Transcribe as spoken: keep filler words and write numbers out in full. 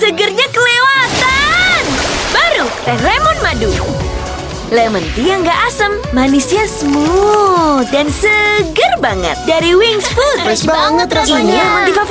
segernya kelewatan. Baru teh lemon madu. Lemon tea yang gak asam, manisnya smooth dan seger banget. Dari Wings Food. Fresh banget rasanya. Ini lemon tea favorit